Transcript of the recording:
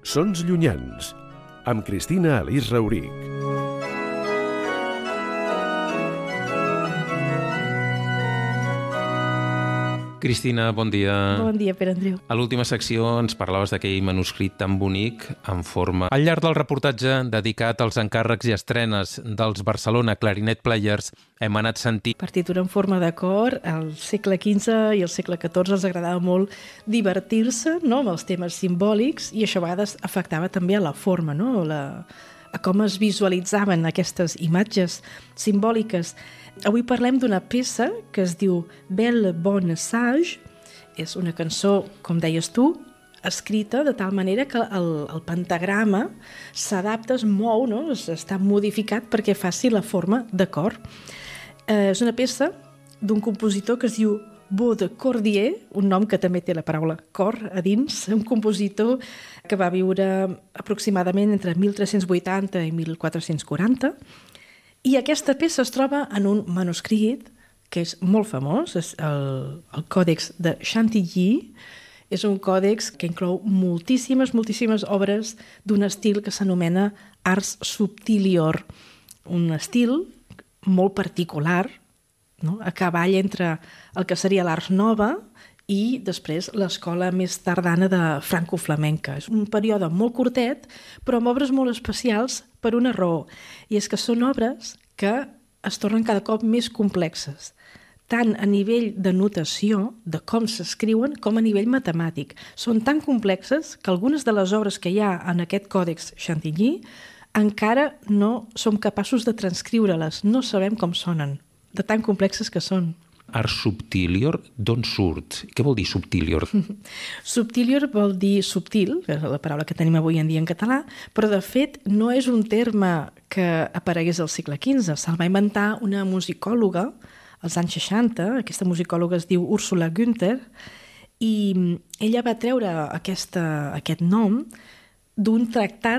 Sons llunyans, amb Cristina Alís Rauric. Cristina, bon dia. Bon dia, Pere Andreu. A l'última secció ens parlaves d'aquell manuscrit tan bonic en forma. Al llarg del reportatge dedicat als encàrrecs i estrenes dels Barcelona Clarinet Players hem anat sentint... Partitura en forma de cor, al segle XV i al segle XIV els agradava molt divertir-se, no?, amb els temes simbòlics, i això a vegades afectava també a la forma, no?, a com es visualitzaven aquestes imatges simbòliques. Avui parlem d'una peça que es diu Belle Bonne Sage. És una cançó, com deies tu, escrita de tal manera que el pentagrama s'adapta, es mou, no? Està modificat perquè faci la forma de cor. És una peça d'un compositor que es diu Baudelaire, un nom que també té la paraula cor a dins, un compositor que va viure aproximadament entre 1380 i 1440, i aquesta peça es troba en un manuscrit que és molt famós, és el Còdex de Chantilly. És un còdex que inclou moltíssimes obres d'un estil que s'anomena Ars Subtilior, un estil molt particular, no?, a cavall entre el que seria l'Ars Nova i després l'escola més tardana de franco-flamenca. És un període molt curtet, però amb obres molt especials per una raó, i és que són obres que es tornen cada cop més complexes, tant a nivell de notació, de com s'escriuen, com a nivell matemàtic. Són tan complexes que algunes de les obres que hi ha en aquest Còdex Chantilly encara no som capaços de transcriure-les, no sabem com sonen, de tan complexes que són. Ars Subtilior, d'on surt? Què vol dir Subtilior? Subtilior vol dir subtil, que és la paraula que tenim avui en dia en català, però de fet no és un terme que aparegués al segle XV. Se'l va inventar una musicòloga als anys 60, aquesta musicòloga es diu Ursula Günther, i ella va treure aquest nom d'un tractat